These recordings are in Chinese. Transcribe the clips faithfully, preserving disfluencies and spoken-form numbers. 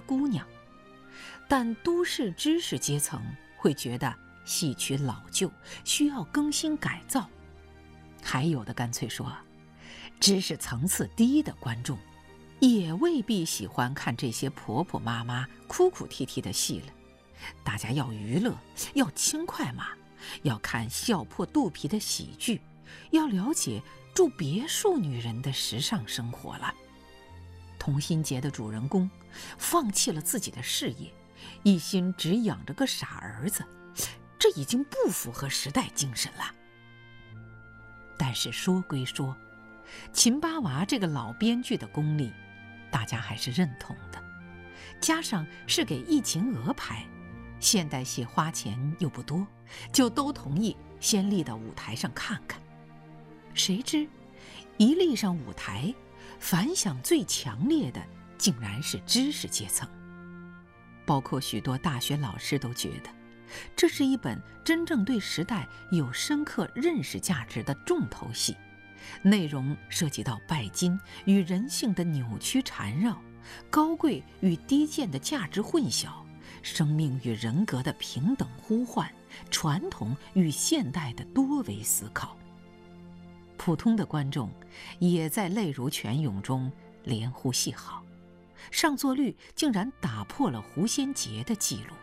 姑娘。但都市知识阶层会觉得戏曲老旧，需要更新改造。还有的干脆说，知识层次低的观众也未必喜欢看这些婆婆妈妈哭哭啼啼的戏了。大家要娱乐，要轻快嘛，要看笑破肚皮的喜剧，要了解住别墅女人的时尚生活了。同心结的主人公放弃了自己的事业，一心只养着个傻儿子，这已经不符合时代精神了。但是说归说，秦八娃这个老编剧的功力，大家还是认同的。加上是给易秦娥拍，现代戏花钱又不多，就都同意先立到舞台上看看。谁知一立上舞台，反响最强烈的竟然是知识阶层，包括许多大学老师都觉得这是一本真正对时代有深刻认识价值的重头戏，内容涉及到拜金与人性的扭曲缠绕，高贵与低贱的价值混淆，生命与人格的平等呼唤，传统与现代的多维思考。普通的观众也在泪如泉涌中连呼戏好，上座率竟然打破了胡先杰的记录。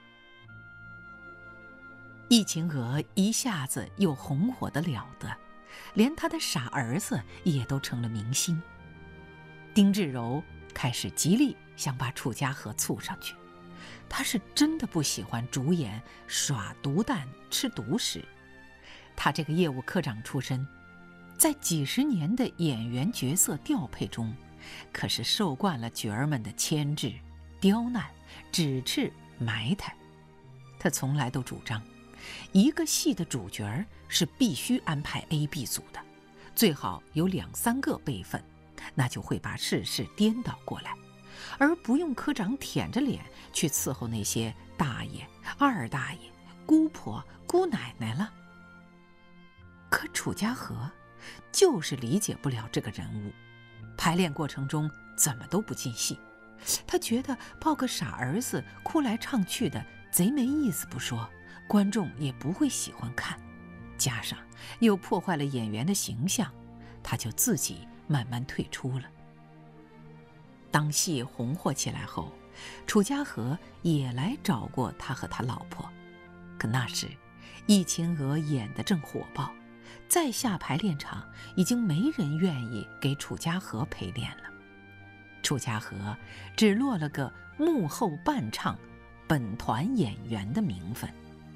易秦娥一下子又红火得了得，连他的傻儿子也都成了明星。丁志柔开始极力想把楚家河簇上去，他是真的不喜欢主演耍毒蛋吃独食。他这个业务科长出身，在几十年的演员角色调配中，可是受惯了角儿们的牵制、刁难、指斥、埋汰。他从来都主张，一个戏的主角是必须安排 A、B 组的，最好有两三个辈分，那就会把事事颠倒过来，而不用科长舔着脸去伺候那些大爷、二大爷、姑婆、姑奶奶了。可楚家河就是理解不了这个人物，排练过程中怎么都不进戏。他觉得抱个傻儿子哭来唱去的贼没意思不说，观众也不会喜欢看，加上又破坏了演员的形象，他就自己慢慢退出了。当戏红火起来后，楚家河也来找过他和他老婆，可那时易秦娥演得正火爆，再下排练场已经没人愿意给楚家河陪练了。楚家河只落了个幕后伴唱、本团演员的名分。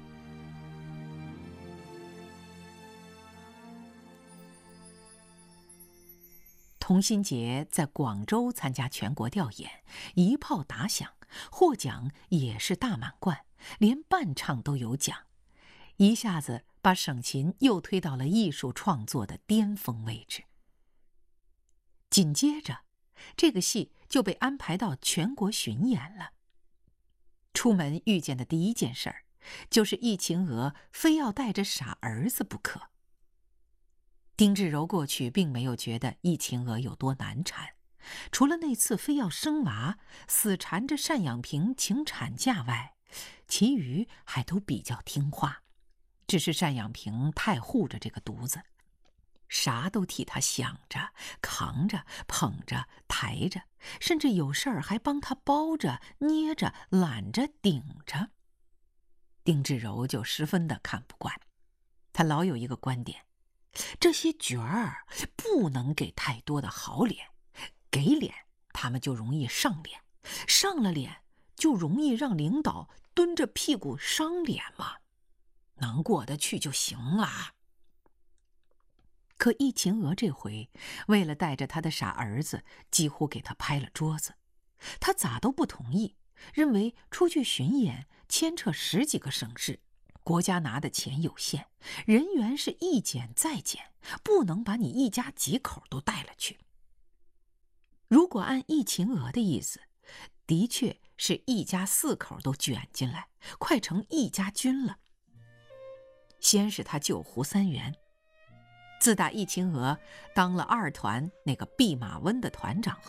童心杰在广州参加全国调研，一炮打响，获奖也是大满贯，连伴唱都有奖，一下子把省琴又推到了艺术创作的巅峰位置。紧接着，这个戏就被安排到全国巡演了。出门遇见的第一件事儿，就是易秦娥非要带着傻儿子不可。丁志柔过去并没有觉得易秦娥有多难缠，除了那次非要生娃死缠着单养平请产假外，其余还都比较听话。只是单养平太护着这个犊子，啥都替他想着、扛着、捧着、抬着，甚至有事儿还帮他包着、捏着、揽着、顶着。丁志柔就十分的看不惯，他老有一个观点，这些角儿不能给太多的好脸，给脸他们就容易上脸，上了脸就容易让领导蹲着屁股伤脸嘛，能过得去就行了。可易秦娥这回为了带着他的傻儿子，几乎给他拍了桌子。他咋都不同意，认为出去巡演牵扯十几个省市，国家拿的钱有限，人员是一减再减，不能把你一家几口都带了去。如果按易秦娥的意思，的确是一家四口都卷进来，快成一家军了。先是他救胡三元，自打易秦娥当了二团那个弼马温的团长后，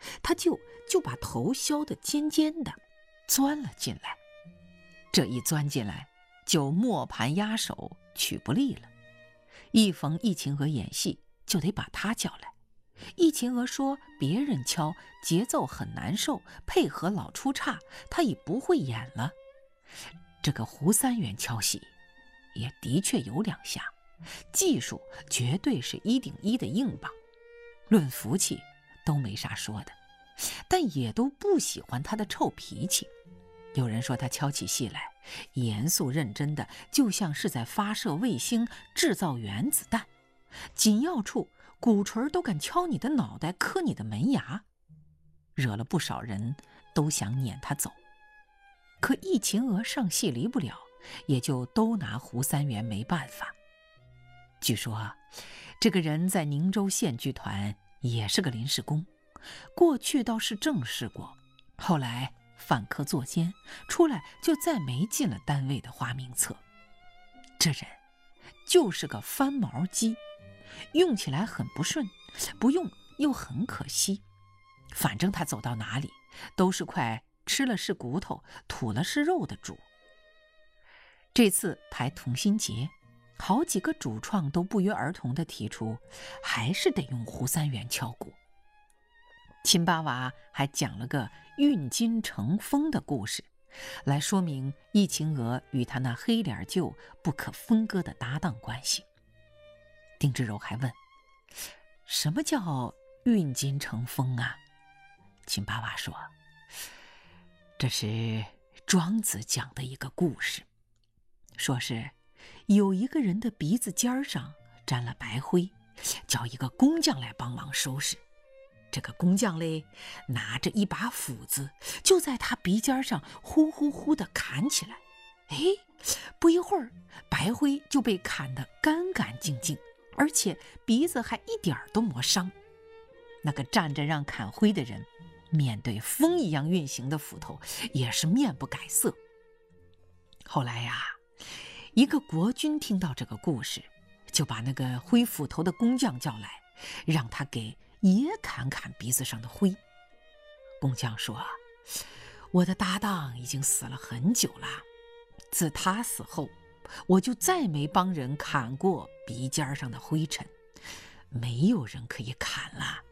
他就就把头削得尖尖的，钻了进来。这一钻进来，就磨盘压手，取不利了。一逢易秦娥演戏，就得把他叫来。易秦娥说别人敲节奏很难受，配合老出岔，他已不会演了。这个胡三元敲戏也的确有两下，技术绝对是一顶一的硬棒，论福气都没啥说的，但也都不喜欢他的臭脾气。有人说他敲起戏来严肃认真的，就像是在发射卫星制造原子弹，紧要处鼓槌都敢敲你的脑袋，磕你的门牙，惹了不少人都想撵他走。可易秦娥上戏离不了，也就都拿胡三元没办法。据说这个人在宁州县剧团也是个临时工，过去倒是正式过，后来犯科作奸，出来就再没进了单位的花名册。这人就是个翻毛机，用起来很不顺，不用又很可惜。反正他走到哪里都是块吃了是骨头，吐了是肉的主。这次排同心节，好几个主创都不约而同地提出，还是得用胡三元敲鼓。秦八娃还讲了个运金成风的故事，来说明易秦娥与他那黑脸舅不可分割的搭档关系。丁志柔还问，什么叫运金成风啊？秦八娃说，这是庄子讲的一个故事，说是有一个人的鼻子尖上沾了白灰，叫一个工匠来帮忙收拾。这个工匠嘞，拿着一把斧子，就在他鼻尖上呼呼呼地砍起来。哎，不一会儿，白灰就被砍得干干净净，而且鼻子还一点都没伤。那个站着让砍灰的人，面对风一样运行的斧头，也是面不改色。后来呀，一个国君听到这个故事，就把那个挥斧头的工匠叫来，让他给也砍砍鼻子上的灰。工匠说，我的搭档已经死了很久了，自他死后，我就再没帮人砍过鼻尖上的灰尘，没有人可以砍了。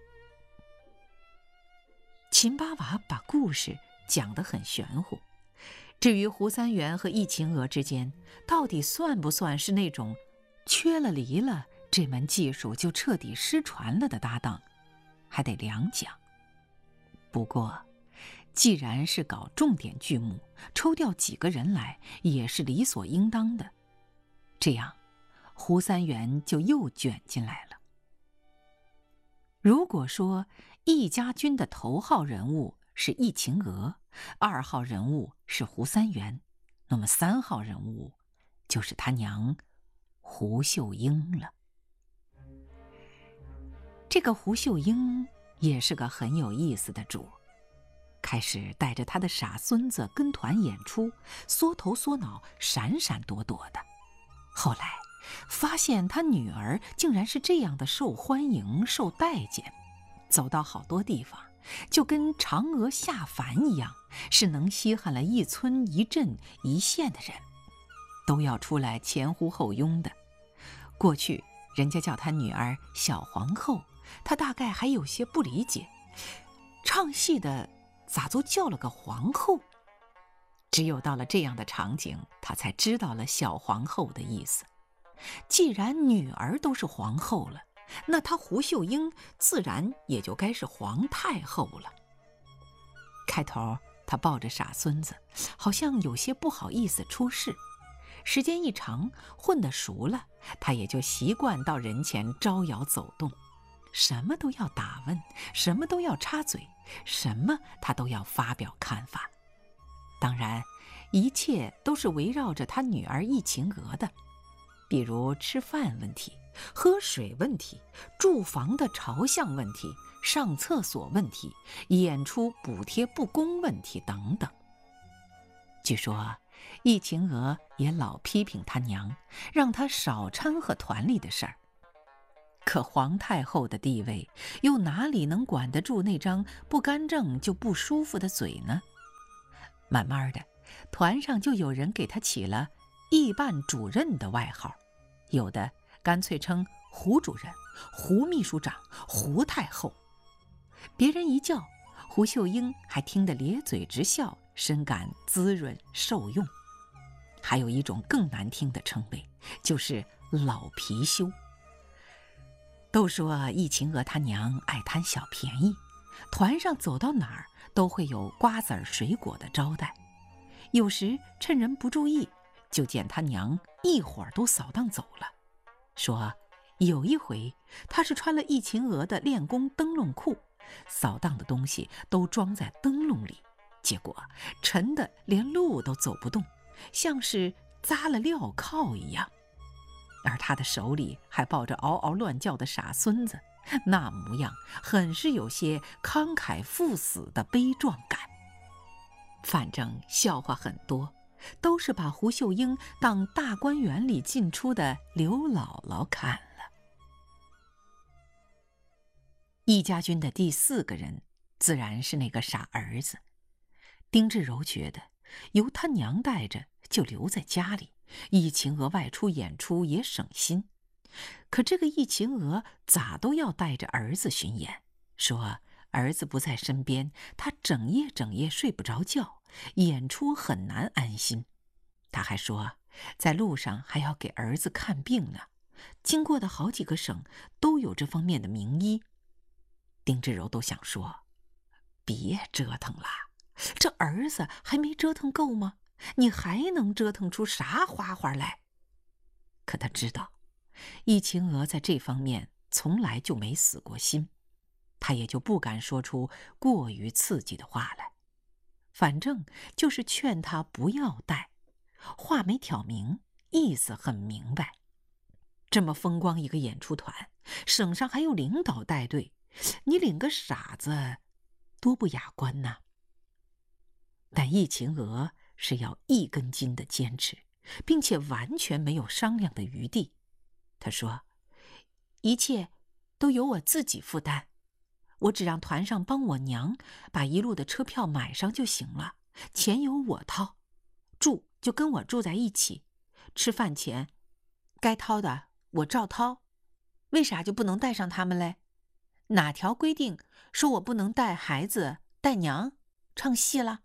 秦八娃把故事讲得很玄乎，至于胡三元和易秦娥之间到底算不算是那种缺了离了，这门技术就彻底失传了的搭档，还得两讲。不过既然是搞重点剧目，抽调几个人来也是理所应当的，这样胡三元就又卷进来了。如果说易家军的头号人物是易秦娥，二号人物是胡三元，那么三号人物就是他娘胡秀英了。这个胡秀英也是个很有意思的主，开始带着他的傻孙子跟团演出，缩头缩脑，闪闪躲躲的。后来发现他女儿竟然是这样的受欢迎、受待见，走到好多地方就跟嫦娥下凡一样，是能稀罕了一村一镇一县的人，都要出来前呼后拥的。过去人家叫他女儿小皇后，他大概还有些不理解，唱戏的咋都叫了个皇后？只有到了这样的场景，他才知道了小皇后的意思。既然女儿都是皇后了，那她胡秀英自然也就该是皇太后了。开头她抱着傻孙子，好像有些不好意思出事。时间一长，混得熟了，她也就习惯到人前招摇走动，什么都要打问，什么都要插嘴，什么她都要发表看法。当然，一切都是围绕着她女儿易秦娥的，比如吃饭问题、喝水问题、住房的朝向问题、上厕所问题、演出补贴不公问题等等。据说易秦娥也老批评他娘，让他少掺和团里的事儿。 可皇太后的地位，又哪里能管得住那张不干正就不舒服的嘴呢？慢慢的，团上就有人给她起了议办主任的外号，有的干脆称胡主任、胡秘书长、胡太后。别人一叫，胡秀英还听得咧嘴直笑，深感滋润受用。还有一种更难听的称谓，就是老貔貅。都说怡晴娥她娘爱贪小便宜，团上走到哪儿都会有瓜子儿水果的招待，有时趁人不注意，就见她娘一会儿都扫荡走了。说有一回，她是穿了怡晴娥的练功灯笼裤，扫荡的东西都装在灯笼里，结果沉得连路都走不动，像是扎了镣铐一样。而他的手里还抱着嗷嗷乱叫的傻孙子，那模样很是有些慷慨赴死的悲壮感。反正笑话很多，都是把胡秀英当大观园里进出的刘姥姥看了。易家军的第四个人自然是那个傻儿子。丁志柔觉得由他娘带着就留在家里，怡晴娥外出演出也省心。可这个怡晴娥咋都要带着儿子巡演，说儿子不在身边，他整夜整夜睡不着觉，演出很难安心。他还说在路上还要给儿子看病呢，经过的好几个省都有这方面的名医。丁志柔都想说，别折腾了，这儿子还没折腾够吗？你还能折腾出啥花花来？可他知道，怡晴娥在这方面从来就没死过心，他也就不敢说出过于刺激的话来。反正就是劝他不要带，话没挑明，意思很明白。这么风光一个演出团，省上还有领导带队，你领个傻子，多不雅观呐。但怡晴娥是要一根筋的坚持，并且完全没有商量的余地。他说，一切都由我自己负担，我只让团上帮我娘把一路的车票买上就行了，钱由我掏，住就跟我住在一起，吃饭钱该掏的我照掏，为啥就不能带上他们嘞？哪条规定说我不能带孩子带娘唱戏了？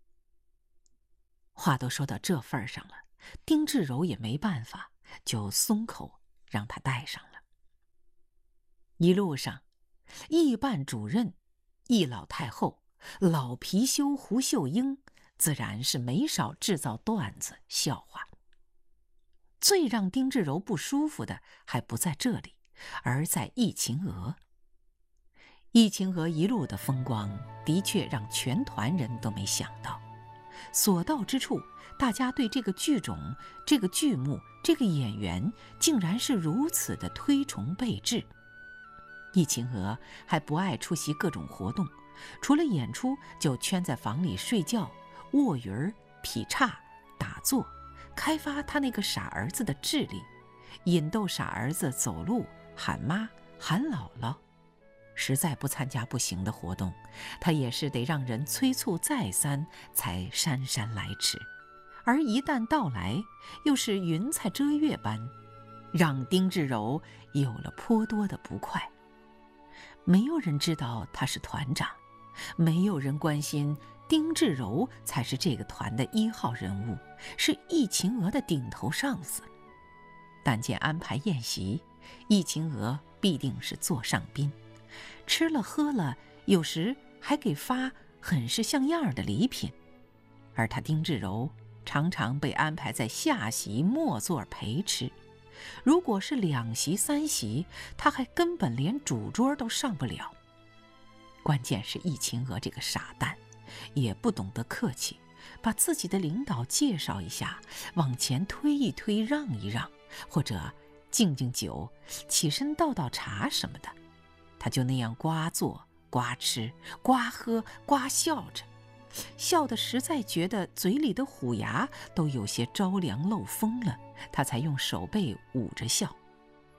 话都说到这份上了，丁志柔也没办法，就松口让他带上了。一路上，议办主任、易老太后、老貔貅胡秀英自然是没少制造段子笑话。最让丁志柔不舒服的还不在这里，而在怡晴娥。怡晴娥一路的风光，的确让全团人都没想到。所到之处，大家对这个剧种、这个剧目、这个演员，竟然是如此的推崇备至。怡晴娥还不爱出席各种活动，除了演出就圈在房里睡觉、卧云儿、劈叉、打坐，开发他那个傻儿子的智力，引逗傻儿子走路喊妈、喊姥姥。实在不参加不行的活动，他也是得让人催促再三才姗姗来迟，而一旦到来，又是云彩遮月般，让丁志柔有了颇多的不快。没有人知道他是团长，没有人关心丁志柔才是这个团的一号人物，是怡晴娥的顶头上司。但见安排宴席，怡晴娥必定是座上宾，吃了喝了，有时还给发很是像样的礼品，而他丁志柔常常被安排在下席末座陪吃。如果是两席三席，他还根本连主桌都上不了。关键是怡晴娥这个傻蛋，也不懂得客气，把自己的领导介绍一下，往前推一推，让一让，或者敬敬酒，起身倒倒茶什么的。他就那样呱坐、呱吃、呱喝、呱笑着，笑得实在觉得嘴里的虎牙都有些着凉漏风了，他才用手背捂着笑。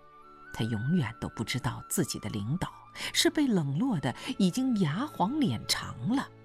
他永远都不知道自己的领导是被冷落的已经牙黄脸长了。